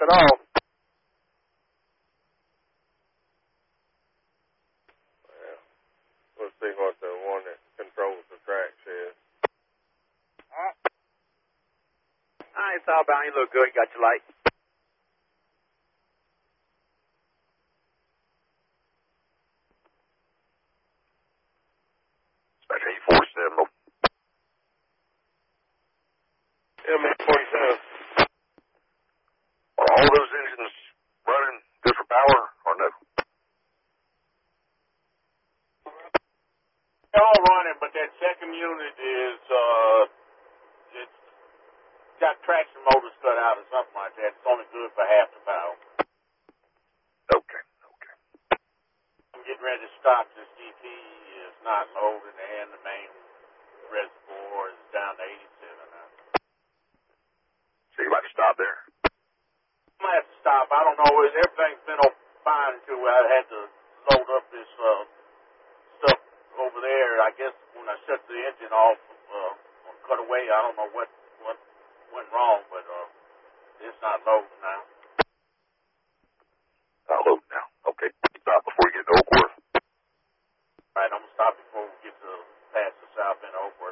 it off. Well, we'll see what the one that controls the track says. Hi, it's outbound. You look good. You got your light. Dispatch 847. M847. Are all those engines running good for power or no? They're all running, but that second unit is, it's got traction motors cut out or something like that. It's only good for half the power. Okay. I'm getting ready to stop. This DP is not loading, and the main reservoir is down to 87 now. So you about to stop there? I'm going to have to stop. I don't know. Everything's been fine until I had to load up this stuff over there. I guess when I shut the engine off, cut away, I don't know what went wrong, but it's not loading now. Not loading now. Okay. Stop before you get to Oakworth. All right, I'm going to stop before we get to past the south end of Oakworth.